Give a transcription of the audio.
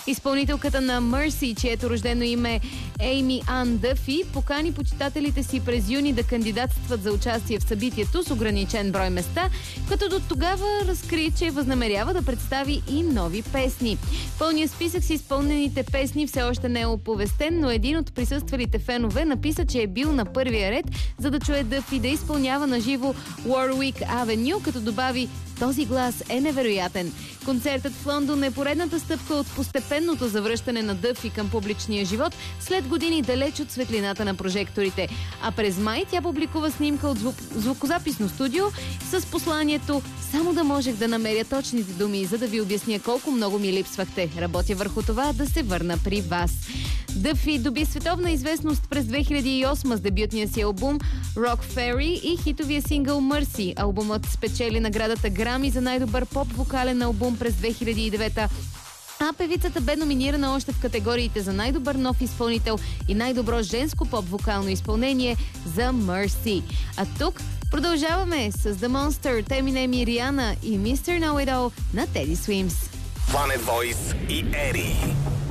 Изпълнителката на Mercy, чието рождено име е Ейми Ан Дъфи, покани почитателите си през юни да кандидатстват за участие в събитието с ограничен брой места, като до тогава разкри, че възнамерява да представи и нови песни. Пълният списък с изпълнените песни все още не е оповестен, но един от присъствалите фенове написа, че е бил на първия ред, за да чуе Дъфи да изпълнява на живо Warwick Avenue, като добави: "Този глас е невероятен." Концертът в Лондон е поредната стъпка от постепенното завръщане на Дъфи към публичния живот след години далеч от светлината на прожекторите. А през май тя публикува снимка от звукозаписно студио с посланието: "Само да можех да намеря точните думи, за да ви обясня колко много ми липсвахте. Работя върху това да се върна при вас." Дъфи доби световна известност през 2008 с дебютния си албум Rock Ferry и хитовия сингъл Mercy. Албумът спечели наградата Грами за най-добър поп-вокален албум през 2009, а певицата бе номинирана още в категориите за най-добър нов изпълнител и най-добро женско поп-вокално изпълнение за Mercy. А тук продължаваме с The Monster, Eminem и Риана и Mr. Know It All на Teddy Swims. Planet Voice и Ери.